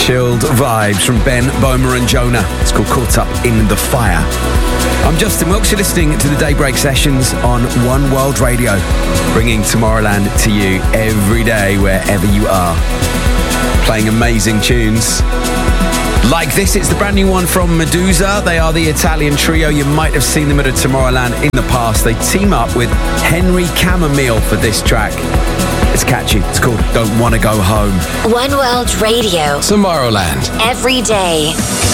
Chilled vibes from Ben, Boma and Jonah. It's called Caught Up in the Fire. I'm Justin Wilkes. You're listening to the Daybreak Sessions on One World Radio, bringing Tomorrowland to you every day wherever you are. Playing amazing tunes. Like this, it's the brand new one from Medusa. They are the Italian trio. You might have seen them at a Tomorrowland in the past. They team up with Henry Chamomile for this track. It's catchy. It's called Don't Wanna Go Home. One World Radio. Tomorrowland. Every day.